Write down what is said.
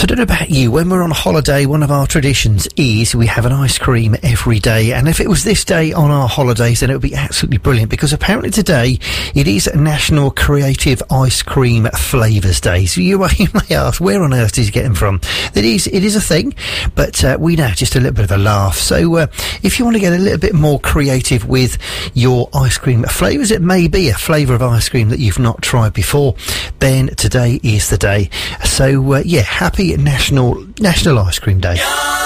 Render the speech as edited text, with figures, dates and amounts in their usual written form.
So I don't know about you, when we're on holiday, one of our traditions is we have an ice cream every day. And if it was this day on our holidays, then it would be absolutely brilliant, because apparently today it is National Creative Ice Cream Flavours Day. So you may ask, where on earth did you get them from? It is a thing, but we know, just a little bit of a laugh. So if you want to get a little bit more creative with your ice cream flavours, it may be a flavour of ice cream that you've not tried before, then today is the day. So happy National Ice Cream Day.